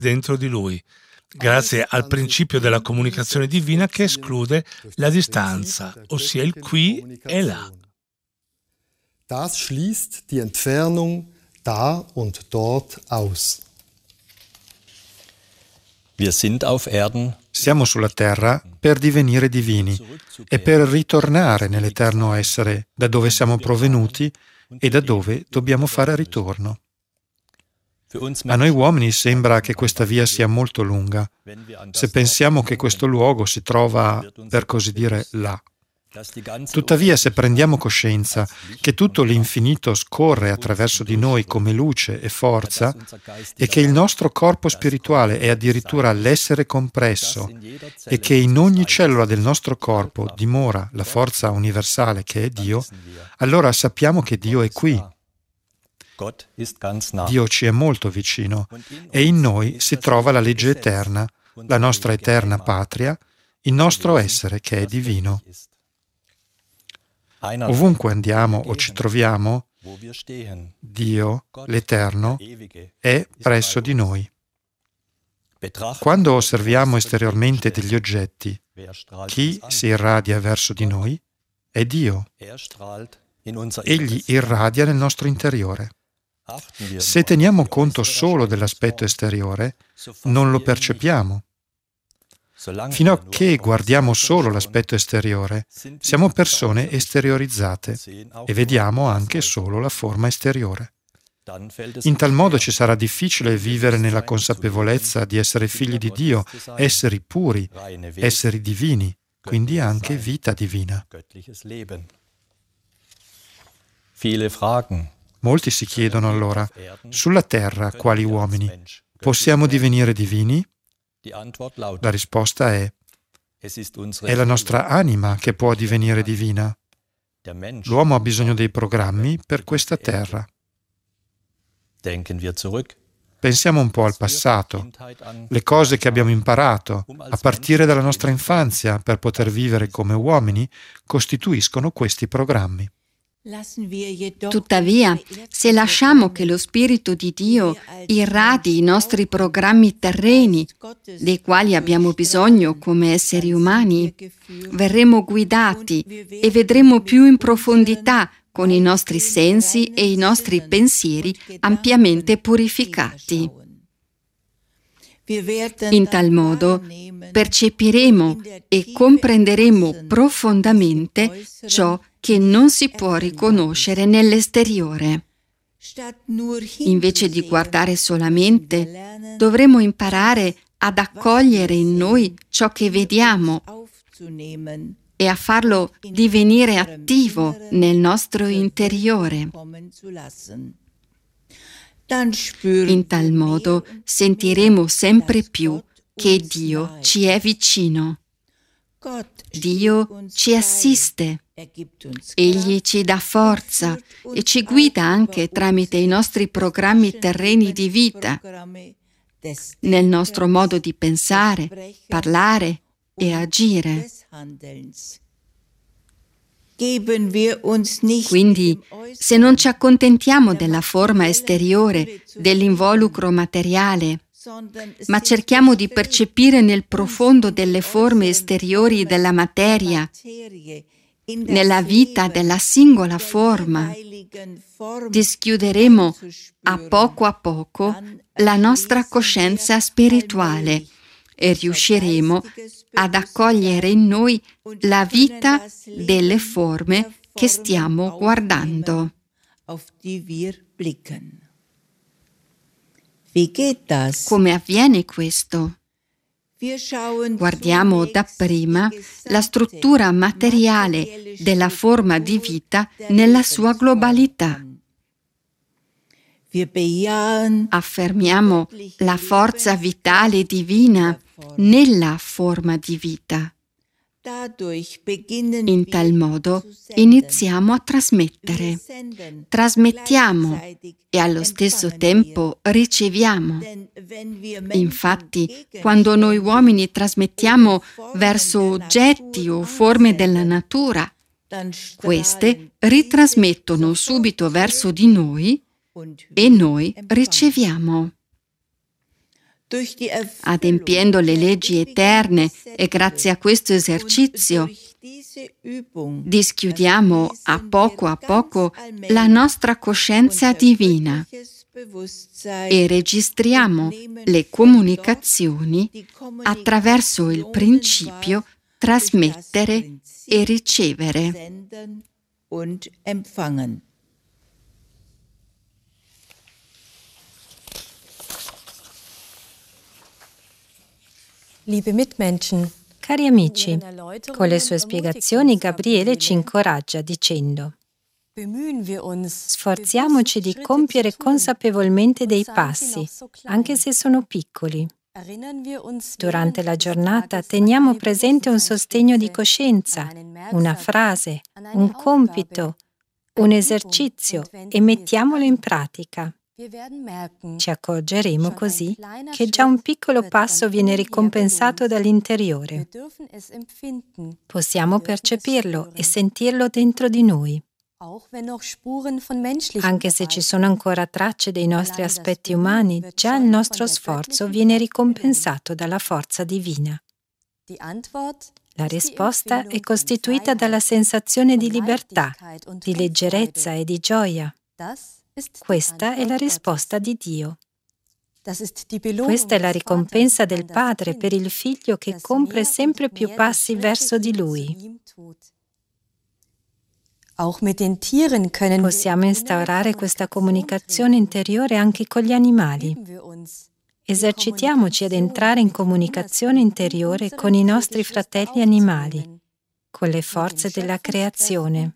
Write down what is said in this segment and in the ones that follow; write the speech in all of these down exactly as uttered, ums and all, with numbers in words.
dentro di lui, grazie al principio della comunicazione divina che esclude la distanza, ossia il qui e là. Das schließt die Entfernung da und dort aus. Wir sind auf Erden. Siamo sulla terra per divenire divini e per ritornare nell'eterno essere da dove siamo provenuti e da dove dobbiamo fare ritorno. A noi uomini sembra che questa via sia molto lunga, se pensiamo che questo luogo si trova, per così dire, là. Tuttavia, se prendiamo coscienza che tutto l'infinito scorre attraverso di noi come luce e forza e che il nostro corpo spirituale è addirittura l'essere compresso e che in ogni cellula del nostro corpo dimora la forza universale che è Dio, allora sappiamo che Dio è qui. Dio ci è molto vicino e in noi si trova la legge eterna, la nostra eterna patria, il nostro essere che è divino. Ovunque andiamo o ci troviamo, Dio, l'Eterno, è presso di noi. Quando osserviamo esteriormente degli oggetti, chi si irradia verso di noi è Dio. Egli irradia nel nostro interiore. Se teniamo conto solo dell'aspetto esteriore, non lo percepiamo. Fino a che guardiamo solo l'aspetto esteriore, siamo persone esteriorizzate e vediamo anche solo la forma esteriore. In tal modo ci sarà difficile vivere nella consapevolezza di essere figli di Dio, esseri puri, esseri divini, quindi anche vita divina. Molti si chiedono allora, sulla terra quali uomini? Possiamo divenire divini? La risposta è, è la nostra anima che può divenire divina. L'uomo ha bisogno dei programmi per questa terra. Pensiamo un po' al passato, le cose che abbiamo imparato a partire dalla nostra infanzia per poter vivere come uomini costituiscono questi programmi. Tuttavia, se lasciamo che lo Spirito di Dio irradi i nostri programmi terreni, dei quali abbiamo bisogno come esseri umani, verremo guidati e vedremo più in profondità con i nostri sensi e i nostri pensieri ampiamente purificati. In tal modo percepiremo e comprenderemo profondamente ciò che non si può riconoscere nell'esteriore. Invece di guardare solamente, dovremo imparare ad accogliere in noi ciò che vediamo e a farlo divenire attivo nel nostro interiore. In tal modo sentiremo sempre più che Dio ci è vicino. Dio ci assiste. Egli ci dà forza e ci guida anche tramite i nostri programmi terreni di vita, nel nostro modo di pensare, parlare e agire. Quindi, se non ci accontentiamo della forma esteriore, dell'involucro materiale, ma cerchiamo di percepire nel profondo delle forme esteriori della materia, nella vita della singola forma, dischiuderemo a poco a poco la nostra coscienza spirituale e riusciremo ad accogliere in noi la vita delle forme che stiamo guardando. Come avviene questo? Guardiamo dapprima la struttura materiale della forma di vita nella sua globalità. Affermiamo la forza vitale divina nella forma di vita. In tal modo iniziamo a trasmettere, trasmettiamo e allo stesso tempo riceviamo. Infatti, quando noi uomini trasmettiamo verso oggetti o forme della natura, queste ritrasmettono subito verso di noi e noi riceviamo. Adempiendo le leggi eterne e grazie a questo esercizio dischiudiamo a poco a poco la nostra coscienza divina e registriamo le comunicazioni attraverso il principio trasmettere e ricevere. Liebe Mitmenschen, cari amici, con le sue spiegazioni Gabriele ci incoraggia dicendo: sforziamoci di compiere consapevolmente dei passi, anche se sono piccoli. Durante la giornata teniamo presente un sostegno di coscienza, una frase, un compito, un esercizio e mettiamolo in pratica. Ci accorgeremo così che già un piccolo passo viene ricompensato dall'interiore. Possiamo percepirlo e sentirlo dentro di noi. Anche se ci sono ancora tracce dei nostri aspetti umani, già il nostro sforzo viene ricompensato dalla forza divina. La risposta è costituita dalla sensazione di libertà, di leggerezza e di gioia. Questa è la risposta di Dio. Questa è la ricompensa del Padre per il Figlio che compie sempre più passi verso di Lui. Possiamo instaurare questa comunicazione interiore anche con gli animali. Esercitiamoci ad entrare in comunicazione interiore con i nostri fratelli animali, con le forze della creazione.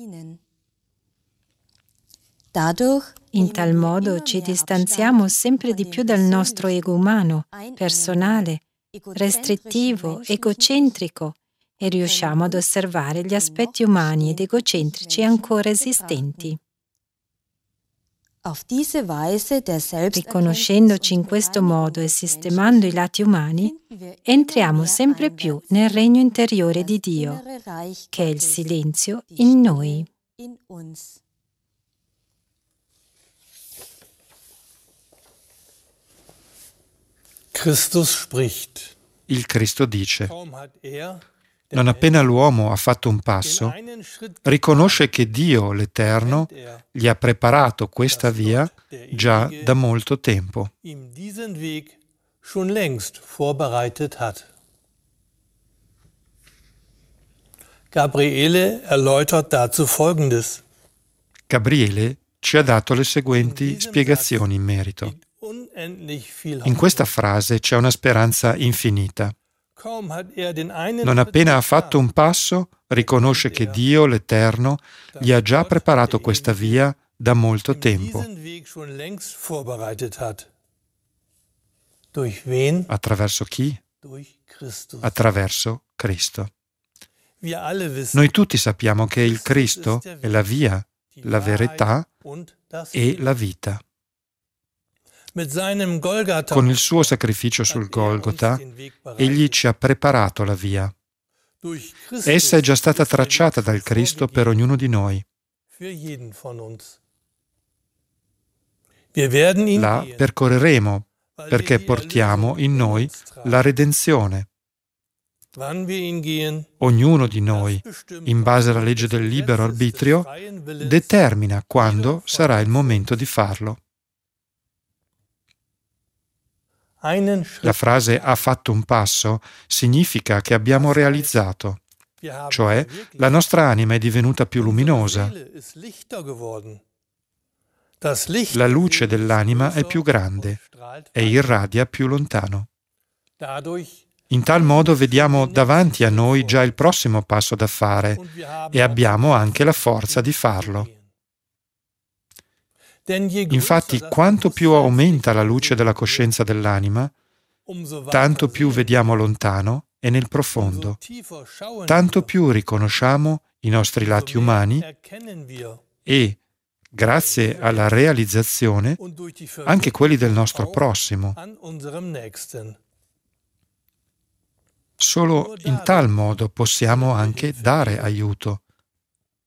In tal modo ci distanziamo sempre di più dal nostro ego umano, personale, restrittivo, egocentrico, e riusciamo ad osservare gli aspetti umani ed egocentrici ancora esistenti. Riconoscendoci in questo modo e sistemando i lati umani, entriamo sempre più nel regno interiore di Dio, che è il silenzio in noi. Christus spricht. Il Cristo dice: non appena l'uomo ha fatto un passo, riconosce che Dio, l'Eterno, gli ha preparato questa via già da molto tempo. Gabriele erläutert dazu Folgendes. Gabriele ci ha dato le seguenti spiegazioni in merito. In questa frase c'è una speranza infinita. Non appena ha fatto un passo, riconosce che Dio, l'Eterno, gli ha già preparato questa via da molto tempo. Attraverso chi? Attraverso Cristo. Noi tutti sappiamo che il Cristo è la via, la verità e la vita. Con il suo sacrificio sul Golgota, egli ci ha preparato la via. Essa è già stata tracciata dal Cristo per ognuno di noi. La percorreremo perché portiamo in noi la redenzione. Ognuno di noi, in base alla legge del libero arbitrio, determina quando sarà il momento di farlo. La frase "ha fatto un passo" significa che abbiamo realizzato, cioè la nostra anima è divenuta più luminosa. La luce dell'anima è più grande e irradia più lontano. In tal modo vediamo davanti a noi già il prossimo passo da fare e abbiamo anche la forza di farlo. Infatti, quanto più aumenta la luce della coscienza dell'anima, tanto più vediamo lontano e nel profondo, tanto più riconosciamo i nostri lati umani e, grazie alla realizzazione, anche quelli del nostro prossimo. Solo in tal modo possiamo anche dare aiuto.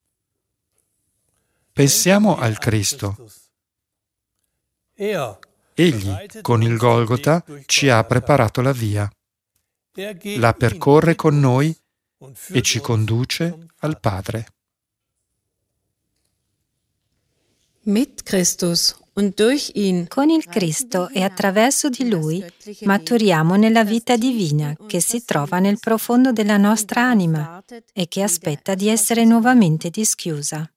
Pensiamo al Cristo. Egli, con il Golgota, ci ha preparato la via. La percorre con noi e ci conduce al Padre. Mit Christus und durch ihn Con il Cristo e attraverso di Lui maturiamo nella vita divina che si trova nel profondo della nostra anima e che aspetta di essere nuovamente dischiusa.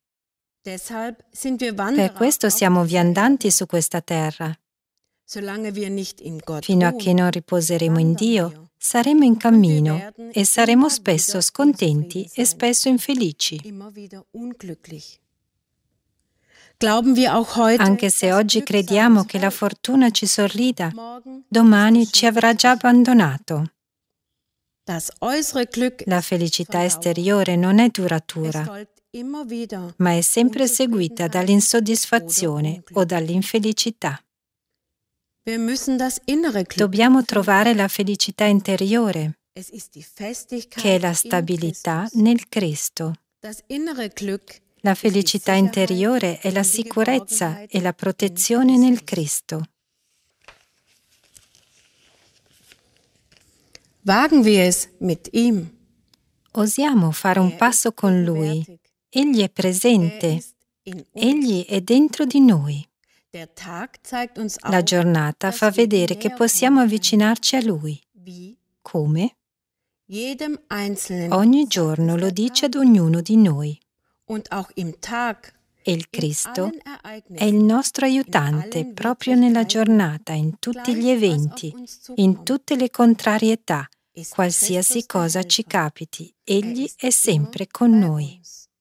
Per questo siamo viandanti su questa terra. Fino a che non riposeremo in Dio, saremo in cammino e saremo spesso scontenti e spesso infelici. Anche se oggi crediamo che la fortuna ci sorrida, domani ci avrà già abbandonato. La felicità esteriore non è duratura, ma è sempre seguita dall'insoddisfazione o dall'infelicità. Dobbiamo trovare la felicità interiore, che è la stabilità nel Cristo. La felicità interiore è la sicurezza e la protezione nel Cristo. Wagen wir es mit ihm. Osiamo fare un passo con Lui. Egli è presente. Egli è dentro di noi. La giornata fa vedere che possiamo avvicinarci a Lui. Come? Ogni giorno lo dice ad ognuno di noi. E il Cristo è il nostro aiutante proprio nella giornata, in tutti gli eventi, in tutte le contrarietà, qualsiasi cosa ci capiti. Egli è sempre con noi.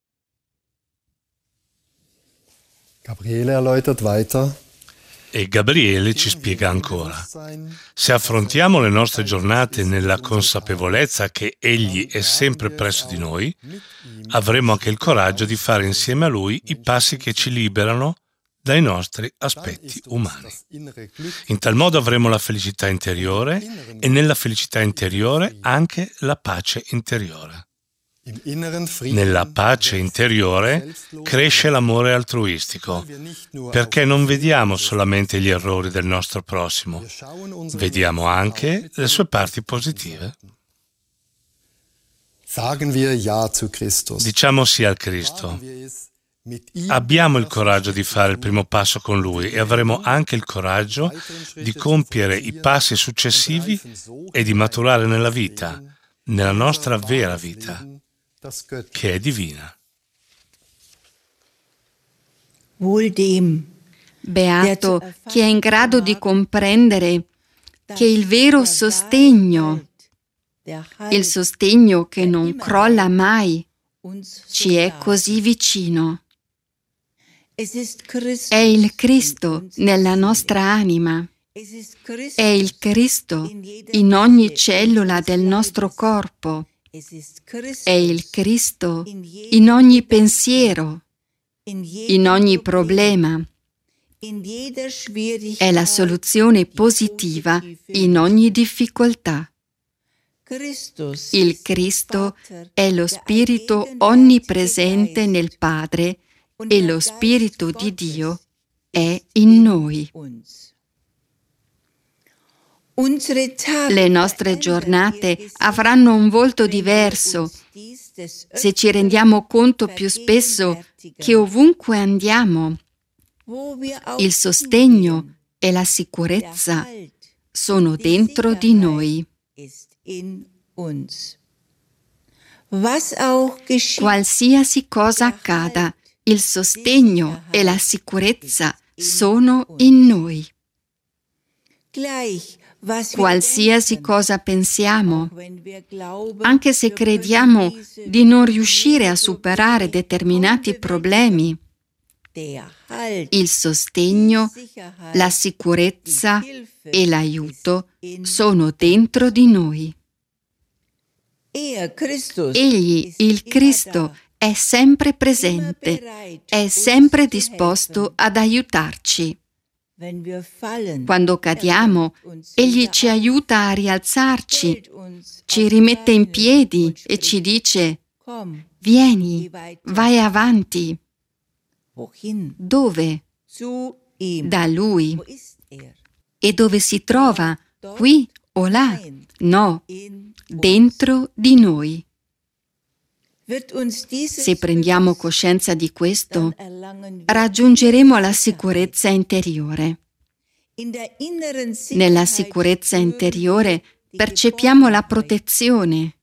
Gabriele erläutert weiter. E Gabriele ci spiega ancora: se affrontiamo le nostre giornate nella consapevolezza che Egli è sempre presso di noi, avremo anche il coraggio di fare insieme a Lui i passi che ci liberano dai nostri aspetti umani. In tal modo avremo la felicità interiore e nella felicità interiore anche la pace interiore. Nella pace interiore cresce l'amore altruistico, perché non vediamo solamente gli errori del nostro prossimo, vediamo anche le sue parti positive. Diciamo sì al Cristo. Abbiamo il coraggio di fare il primo passo con Lui e avremo anche il coraggio di compiere i passi successivi e di maturare nella vita, nella nostra vera vita, che è divina. Beato chi è in grado di comprendere che il vero sostegno, il sostegno che non crolla mai, ci è così vicino. È il Cristo nella nostra anima. È il Cristo in ogni cellula del nostro corpo. È il Cristo in ogni pensiero, in ogni problema. È la soluzione positiva in ogni difficoltà. Il Cristo è lo Spirito onnipresente nel Padre e lo Spirito di Dio è in noi. Le nostre giornate avranno un volto diverso se ci rendiamo conto più spesso che ovunque andiamo, il sostegno e la sicurezza sono dentro di noi. Qualsiasi cosa accada, il sostegno e la sicurezza sono in noi. Qualsiasi cosa pensiamo, anche se crediamo di non riuscire a superare determinati problemi, il sostegno, la sicurezza e l'aiuto sono dentro di noi. Egli, il Cristo, è sempre presente, è sempre disposto ad aiutarci. Quando cadiamo, Egli ci aiuta a rialzarci, ci rimette in piedi e ci dice: vieni, vai avanti. Dove? Da Lui. E dove si trova? Qui o là? No, dentro di noi. Se prendiamo coscienza di questo, raggiungeremo la sicurezza interiore. Nella sicurezza interiore percepiamo la protezione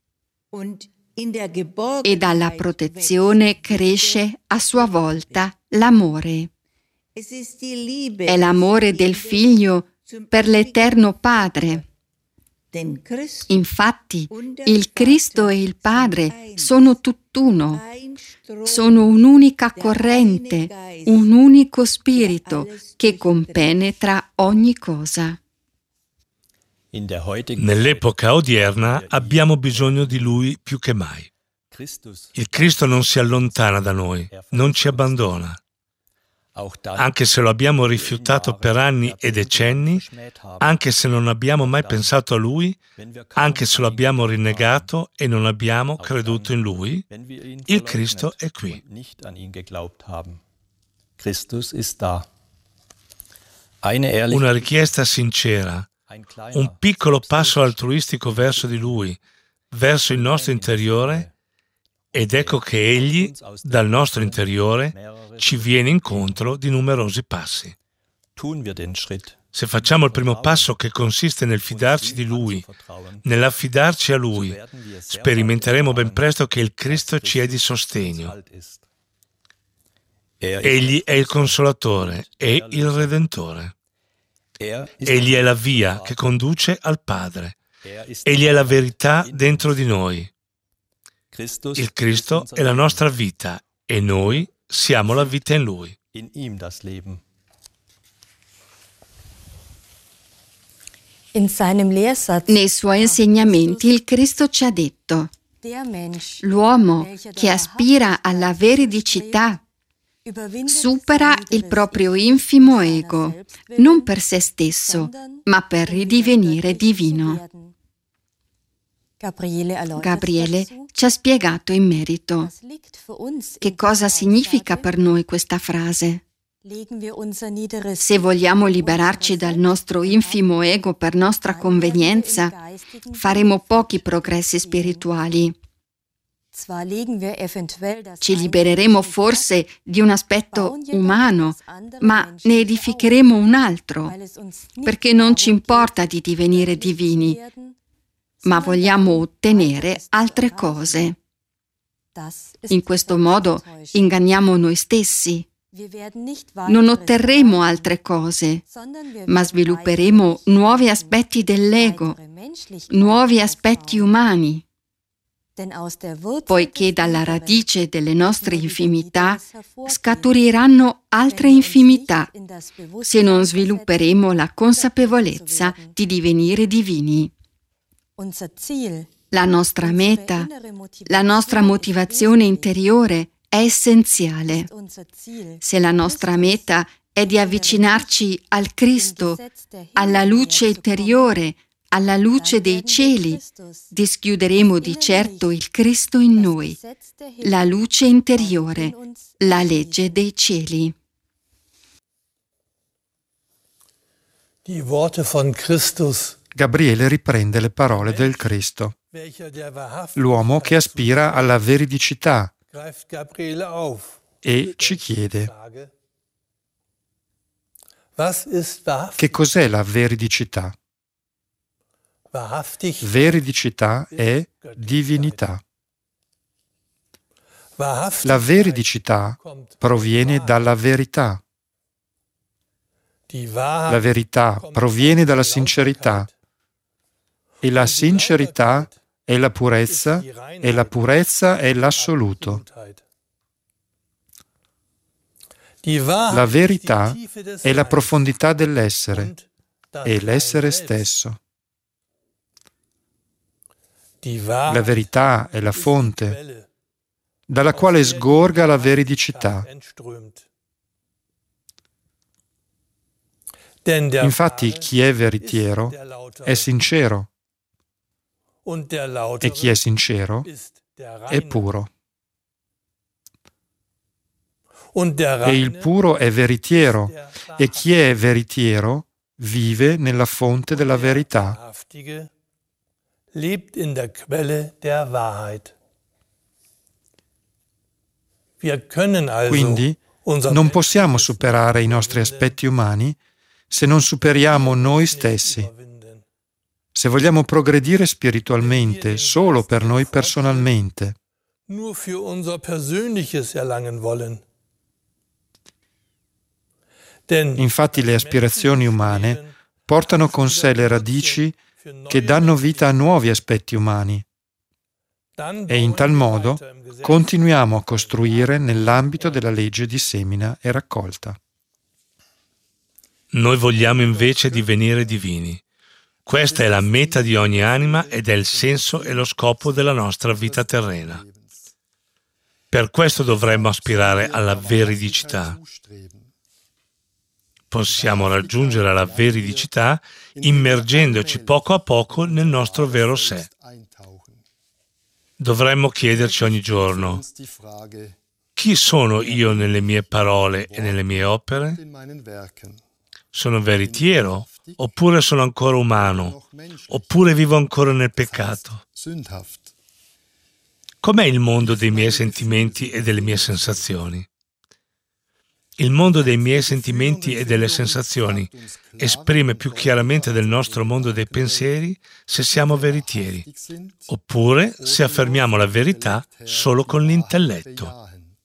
e dalla protezione cresce a sua volta l'amore. È l'amore del Figlio per l'Eterno Padre. Infatti, il Cristo e il Padre sono tutt'uno, sono un'unica corrente, un unico spirito che compenetra ogni cosa. Nell'epoca odierna abbiamo bisogno di Lui più che mai. Il Cristo non si allontana da noi, non ci abbandona. Anche se lo abbiamo rifiutato per anni e decenni, anche se non abbiamo mai pensato a Lui, anche se lo abbiamo rinnegato e non abbiamo creduto in Lui, il Cristo è qui. Una richiesta sincera, un piccolo passo altruistico verso di Lui, verso il nostro interiore, ed ecco che Egli, dal nostro interiore, ci viene incontro di numerosi passi. Se facciamo il primo passo, che consiste nel fidarci di Lui, nell'affidarci a Lui, sperimenteremo ben presto che il Cristo ci è di sostegno. Egli è il Consolatore e il Redentore. Egli è la via che conduce al Padre. Egli è la verità dentro di noi. Il Cristo è la nostra vita e noi siamo la vita in Lui. Nei suoi insegnamenti il Cristo ci ha detto: l'uomo che aspira alla veridicità supera il proprio infimo ego, non per se stesso, ma per ridivenire divino. Gabriele ci ha spiegato in merito che cosa significa per noi questa frase. Se vogliamo liberarci dal nostro infimo ego per nostra convenienza, faremo pochi progressi spirituali. Ci libereremo forse di un aspetto umano, ma ne edificheremo un altro, perché non ci importa di divenire divini, ma vogliamo ottenere altre cose. In questo modo inganniamo noi stessi. Non otterremo altre cose, ma svilupperemo nuovi aspetti dell'ego, nuovi aspetti umani, poiché dalla radice delle nostre infimità scaturiranno altre infimità, se non svilupperemo la consapevolezza di divenire divini. La nostra meta, la nostra motivazione interiore è essenziale. Se la nostra meta è di avvicinarci al Cristo, alla luce interiore, alla luce dei cieli, dischiuderemo di certo il Cristo in noi, la luce interiore, la legge dei cieli. Die Worte von Christus. Gabriele riprende le parole del Cristo, l'uomo che aspira alla veridicità, e ci chiede: che cos'è la veridicità? Veridicità è divinità. La veridicità proviene dalla verità. La verità proviene dalla sincerità. E la sincerità è la purezza, e la purezza è l'assoluto. La verità è la profondità dell'essere, e l'essere stesso. La verità è la fonte, dalla quale sgorga la veridicità. Infatti chi è veritiero è sincero, e chi è sincero è puro. E il puro è veritiero, e chi è veritiero vive nella fonte della verità. Lebt in der Quelle der Wahrheit. Wir können also Quindi non possiamo superare i nostri aspetti umani se non superiamo noi stessi. Se vogliamo progredire spiritualmente solo per noi personalmente, nur für unser persönliches Erlangen wollen. Denn infatti le aspirazioni umane portano con sé le radici che danno vita a nuovi aspetti umani e in tal modo continuiamo a costruire nell'ambito della legge di semina e raccolta. Noi vogliamo invece divenire divini. Questa è la meta di ogni anima ed è il senso e lo scopo della nostra vita terrena. Per questo dovremmo aspirare alla veridicità. Possiamo raggiungere la veridicità immergendoci poco a poco nel nostro vero sé. Dovremmo chiederci ogni giorno: chi sono io nelle mie parole e nelle mie opere? Sono veritiero? Oppure sono ancora umano? Oppure vivo ancora nel peccato? Com'è il mondo dei miei sentimenti e delle mie sensazioni? Il mondo dei miei sentimenti e delle sensazioni esprime più chiaramente del nostro mondo dei pensieri se siamo veritieri, oppure se affermiamo la verità solo con l'intelletto.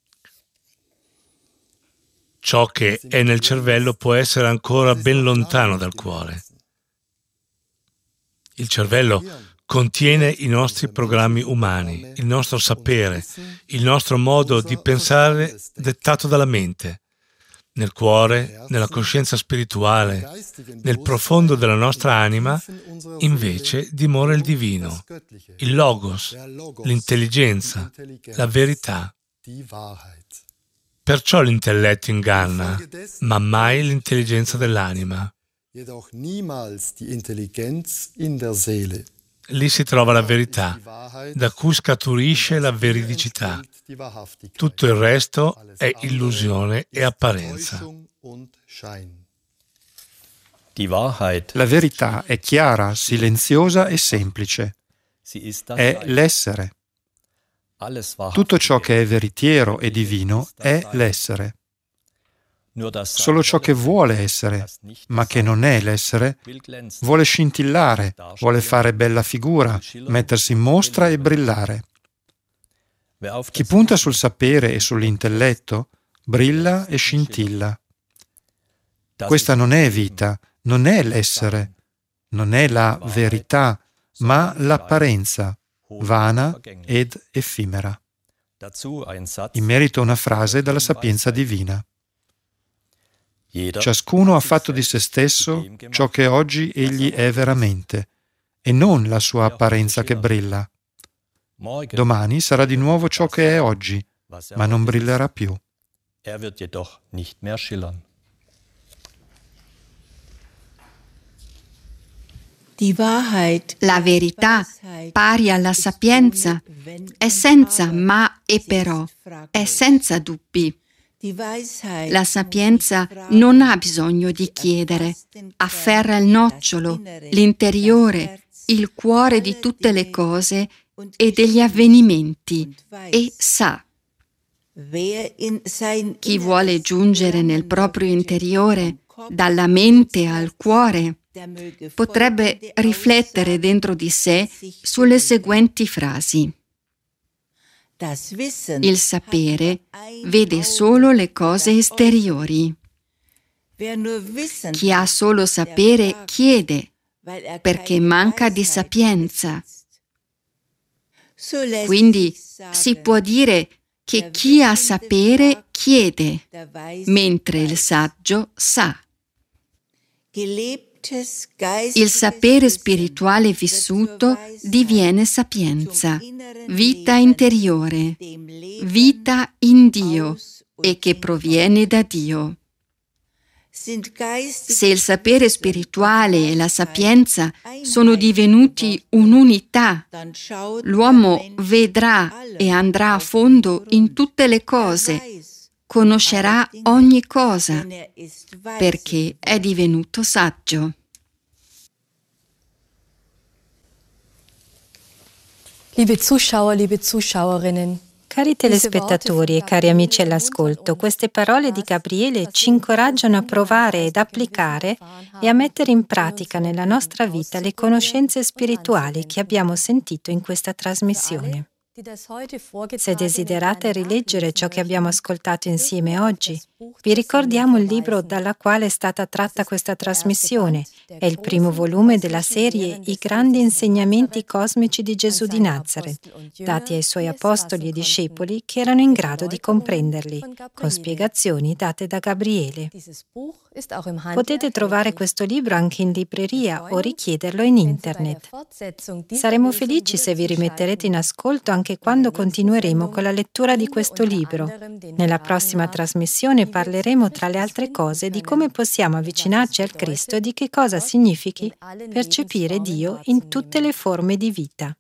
Ciò che è nel cervello può essere ancora ben lontano dal cuore. Il cervello contiene i nostri programmi umani, il nostro sapere, il nostro modo di pensare dettato dalla mente. Nel cuore, nella coscienza spirituale, nel profondo della nostra anima, invece dimora il divino, il logos, l'intelligenza, la verità. Perciò l'intelletto inganna, ma mai l'intelligenza dell'anima. Lì si trova la verità, da cui scaturisce la veridicità. Tutto il resto è illusione e apparenza. La verità è chiara, silenziosa e semplice. È l'essere. Tutto ciò che è veritiero e divino è l'essere. Solo ciò che vuole essere, ma che non è l'essere, vuole scintillare, vuole fare bella figura, mettersi in mostra e brillare. Chi punta sul sapere e sull'intelletto brilla e scintilla. Questa non è vita, non è l'essere, non è la verità, ma l'apparenza, vana ed effimera. In merito a una frase dalla Sapienza Divina. Ciascuno ha fatto di se stesso ciò che oggi egli è veramente, e non la sua apparenza che brilla. Domani sarà di nuovo ciò che è oggi, ma non brillerà più. La verità, pari alla sapienza, è senza ma e però, è senza dubbi. La sapienza non ha bisogno di chiedere, afferra il nocciolo, l'interiore, il cuore di tutte le cose e degli avvenimenti e sa. Chi vuole giungere nel proprio interiore, dalla mente al cuore, potrebbe riflettere dentro di sé sulle seguenti frasi. Il sapere vede solo le cose esteriori. Chi ha solo sapere chiede, perché manca di sapienza. Quindi si può dire che chi ha sapere chiede, mentre il saggio sa. Il sapere spirituale vissuto diviene sapienza, vita interiore, vita in Dio e che proviene da Dio. Se il sapere spirituale e la sapienza sono divenuti un'unità, l'uomo vedrà e andrà a fondo in tutte le cose, conoscerà ogni cosa, perché è divenuto saggio. Liebe Zuschauer, liebe Zuschauerinnen, Cari telespettatori e cari amici all'ascolto, queste parole di Gabriele ci incoraggiano a provare ed applicare e a mettere in pratica nella nostra vita le conoscenze spirituali che abbiamo sentito in questa trasmissione. Se desiderate rileggere ciò che abbiamo ascoltato insieme oggi, vi ricordiamo il libro dalla quale è stata tratta questa trasmissione. È il primo volume della serie I grandi insegnamenti cosmici di Gesù di Nazareth, dati ai suoi apostoli e discepoli che erano in grado di comprenderli, con spiegazioni date da Gabriele. Potete trovare questo libro anche in libreria o richiederlo in internet. Saremo felici se vi rimetterete in ascolto anche quando continueremo con la lettura di questo libro. Nella prossima trasmissione parleremo, tra le altre cose, di come possiamo avvicinarci al Cristo e di che cosa significhi percepire Dio in tutte le forme di vita.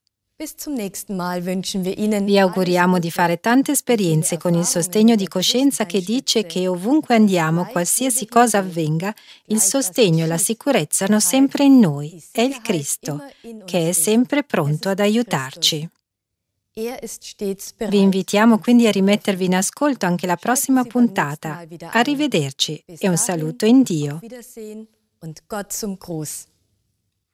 Vi auguriamo di fare tante esperienze con il sostegno di coscienza che dice che ovunque andiamo, qualsiasi cosa avvenga, il sostegno e la sicurezza sono sempre in noi. È il Cristo, che è sempre pronto ad aiutarci. Vi invitiamo quindi a rimettervi in ascolto anche la prossima puntata. Arrivederci e un saluto in Dio. Und Gott zum Gruß.